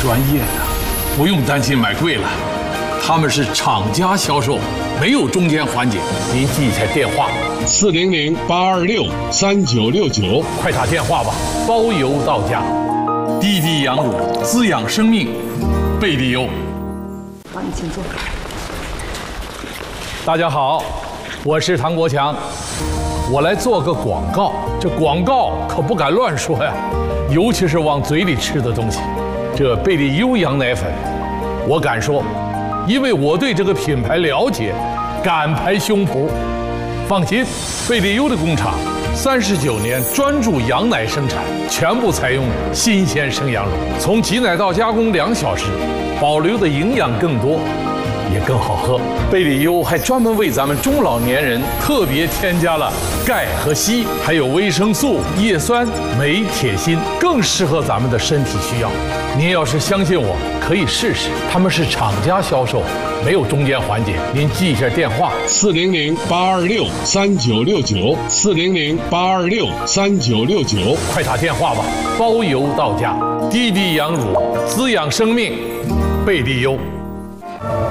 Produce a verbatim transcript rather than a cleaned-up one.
专业的，不用担心买贵了。他们是厂家销售，没有中间环节。您记一下电话： 四零零八二六三九六九， 快打电话吧，包邮到家。滴滴羊乳滋养生命，贝利优。 好，你请坐。 大家好，我是唐国强，我来做个广告。这广告可不敢乱说呀，尤其是往嘴里吃的东西。这贝利优羊奶粉，我敢说，因为我对这个品牌了解，敢拍胸脯。放心，贝利优的工厂三十九年专注羊奶生产，全部采用新鲜生羊乳，从挤奶到加工两小时，保留的营养更多，也更好喝。贝利优还专门为咱们中老年人特别添加了钙和硒，还有维生素、叶酸、镁、铁、锌，更适合咱们的身体需要。您要是相信我，可以试试。他们是厂家销售，没有中间环节。您记一下电话： 四零零八二六三九六九，四零零八二六三九六九， 快打电话吧，包邮到家。滴滴羊乳滋养生命，贝利优。